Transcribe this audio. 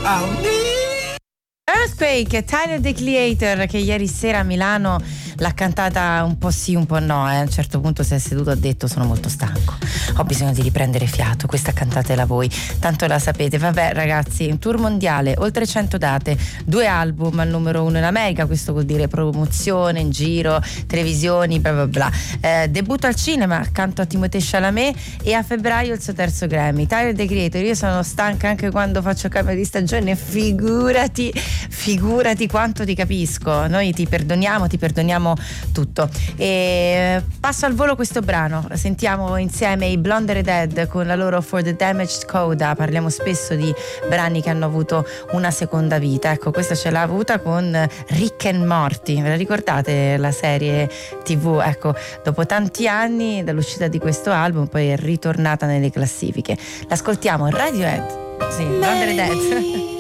Earthquake, Tyler the Creator, che ieri sera a Milano l'ha cantata un po' sì, un po' no. A un certo punto si è seduto e ha detto: sono molto stanco, ho bisogno di riprendere fiato, questa cantatela voi, tanto la sapete. Vabbè ragazzi, un tour mondiale, oltre 100 date, 2 album al numero 1 in America, questo vuol dire promozione in giro, televisioni, bla bla bla. Debutto al cinema accanto a Timothée Chalamet e a febbraio il suo terzo Grammy. Tyler the Creator, io sono stanca anche quando faccio cambio di stagione, figurati quanto ti capisco. Noi ti perdoniamo tutto. E passo al volo questo brano, sentiamo insieme i Blonde Dead con la loro For the Damaged Coda. Parliamo spesso di brani che hanno avuto una seconda vita, ecco, questa ce l'ha avuta con Rick and Morty, ve la ricordate la serie TV? Ecco, dopo tanti anni dall'uscita di questo album poi è ritornata nelle classifiche. L'ascoltiamo, Radiohead, sì, Blonde Dead.